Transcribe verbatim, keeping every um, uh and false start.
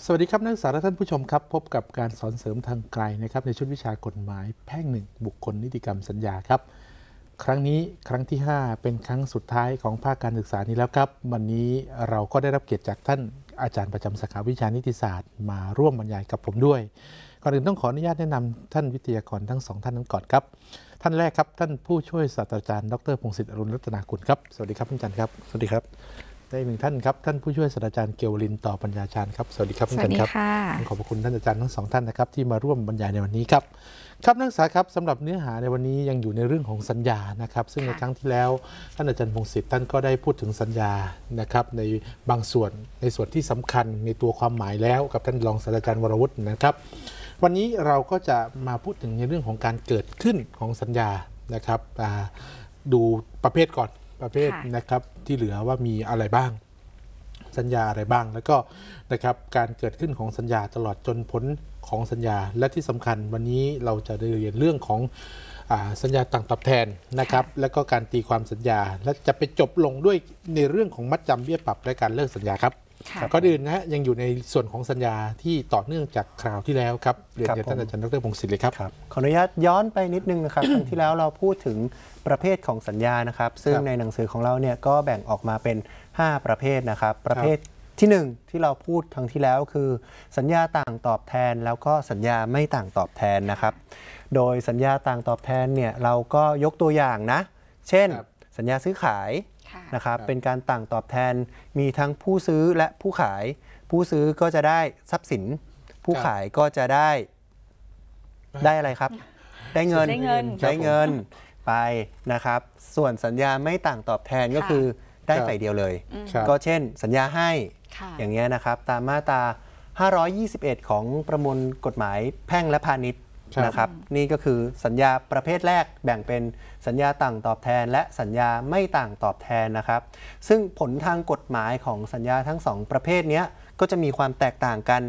สวัสดีครับนักศึกษาและท่านผู้ชมครับพบกับการสอนเสริมทางไกลนะครับในชุดวิชากฎหมายแพ่งหนึ่งบุคคลนิติกรรมสัญญาครับครั้งนี้ครั้งที่ห้าเป็นครั้งสุดท้ายของภาคการศึกษานี้แล้วครับวันนี้เราก็ได้รับเกียรติจากท่านอาจารย์ประจำสาขาวิชานิติศาสตร์มาร่วมบรรยายกับผมด้วยก่อนอื่นต้องขออนุญาตแนะนำท่านวิทยากรทั้งสองท่านนั้นก่อนครับท่านแรกครับท่านผู้ช่วยศาสตราจารย์ดรพงศิษฐ์อรุณรัตนากุลครับสวัสดีครับท่านอาจารย์ครับสวัสดีครับได้หนึ่งท่านครับท่านผู้ช่วยศาสตราจารย์เกวลินต่อปัญญาชาญครับสวัสดีครับท่านอาจารย์ครับขอบพระคุณท่านอาจารย์ทั้งสองท่านนะครับที่มาร่วมบรรยายในวันนี้ครับครับนักศึกษาครับสำหรับเนื้อหาในวันนี้ยังอยู่ในเรื่องของสัญญานะครับซึ่งในครั้งที่แล้วท่านอาจารย์พงศิษฐ์ท่านก็ได้พูดถึงสัญญานะครับในบางส่วนในส่วนที่สำคัญในตัวความหมายแล้วกับท่านรองศาสตราจารย์วรวุฒินะครับวันนี้เราก็จะมาพูดถึงในเรื่องของการเกิดขึ้นของสัญญานะครับดูประเภทก่อนประเภทนะครับที่เหลือว่ามีอะไรบ้างสัญญาอะไรบ้างแล้วก็นะครับการเกิดขึ้นของสัญญาตลอดจนผลของสัญญาและที่สำคัญวันนี้เราจะได้เรียนเรื่องของอ่าสัญญาต่างตอบแทนนะครับแล้วก็การตีความสัญญาและจะไปจบลงด้วยในเรื่องของมัดจำเบี้ยปรับและการเลิกสัญญาครับก่อนอื่นนะฮะยังอยู่ในส่วนของสัญญาที่ต่อเนื่องจากคราวที่แล้วครับเรียนเชิญท่านอาจารย์ดรพงศิษฐ์เลยครับขออนุญาตย้อนไปนิดนึงนะครับ ครั้งที่แล้วเราพูดถึงประเภทของสัญญานะครับซึ่งในหนังสือของเราเนี่ยก็แบ่งออกมาเป็นห้าประเภทนะครับประเภทที่หนึ่งที่เราพูดครั้งที่แล้วคือสัญญาต่างตอบแทนแล้วก็สัญญาไม่ต่างตอบแทนนะครับโดยสัญญาต่างตอบแทนเนี่ยเราก็ยกตัวอย่างนะเช่นสัญญาซื้อขายนะครับเป็นการต่างตอบแทนมีทั้งผู้ซื้อและผู้ขายผู้ซื้อก็จะได้ทรัพย์สินผู้ขายก็จะได้ได้อะไรครับได้เงินได้เงินได้เงินไปนะครับส่วนสัญญาไม่ต่างตอบแทนก็คือได้ฝ่ายเดียวเลยก็เช่นสัญญาให้อย่างเงี้ยนะครับตามมาตราห้าร้อยยี่สิบเอ็ดของประมวลกฎหมายแพ่งและพาณิชย์นะครับนี่ก็คือสัญญาประเภทแรกแบ่งเป็นสัญญาต่างตอบแทนและสัญญาไม่ต่างตอบแทนนะครับซึ่งผลทางกฎหมายของสัญญาทั้งสองประเภทนี้ก็จะมีความแตกต่างกัน